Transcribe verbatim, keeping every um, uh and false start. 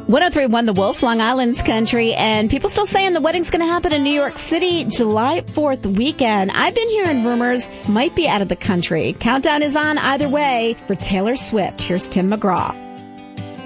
one oh three point one The Wolf, Long Island's country, and people still saying the wedding's going to happen in New York City July fourth weekend. I've been hearing rumors might be out of the country. Countdown is on either way for Taylor Swift. Here's Tim McGraw.